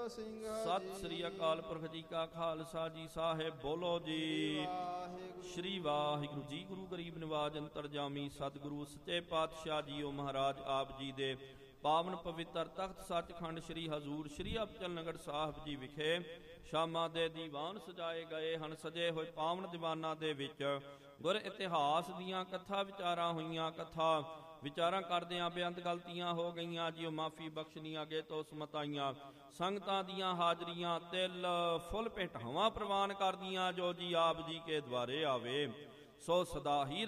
ਸਿੰਘ ਸਤਿ ਸ੍ਰੀ ਅਕਾਲ ਪੁਰਖ ਜੀ ਕਾ ਖਾਲਸਾ ਜੀ ਸਾਹਿਬ ਬੋਲੋ ਜੀ। ਸ਼੍ਰੀ ਵਾਹਿਗੁਰੂ ਜੀ। ਗੁਰੂ ਗਰੀਬ ਨਿਵਾਜ ਅੰਤਰਜਾਮੀ ਸਤਿਗੁਰੂ ਸੱਚੇ ਪਾਤਸ਼ਾਹ ਜੀਓ ਮਹਾਰਾਜ ਆਪ ਜੀ ਦੇ ਪਾਵਨ ਪਵਿੱਤਰ ਤਖਤ ਸੱਚਖੰਡ ਸ੍ਰੀ ਹਜ਼ੂਰ ਸ੍ਰੀ ਅਬਚਲ ਨਗਰ ਸਾਹਿਬ ਜੀ ਵਿਖੇ ਸ਼ਾਮਾਂ ਦੇ ਦੀਵਾਨ ਸਜਾਏ ਗਏ ਹਨ। ਸਜੇ ਹੋਏ ਪਾਵਨ ਦੀਵਾਨਾਂ ਦੇ ਵਿੱਚ ਗੁਰ ਇਤਿਹਾਸ ਦੀਆਂ ਕਥਾ ਵਿਚਾਰਾਂ ਹੋਈਆਂ। ਕਥਾ ਵਿਚਾਰਾਂ ਕਰਦਿਆਂ ਬੇਅੰਤ ਗਲਤੀਆਂ ਹੋ ਗਈਆਂ ਜਿਉ ਮਾਫੀ ਬਖਸ਼ਣੀ ਅੱਗੇ ਤੋਂ ਸਮਤਾਈਆਂ। ਸੰਗਤਾਂ ਦੀਆਂ ਹਾਜ਼ਰੀਆਂ ਤਿਲ ਫੁੱਲ ਭੇਟਾਵਾਂ ਪ੍ਰਵਾਨ ਕਰਦੀਆਂ ਜੋ ਜੀ ਆਪ ਜੀ ਕੇ ਦੁਆਰੇ ਆਵੇ ਸੋ ਸਦਾ ਹੀ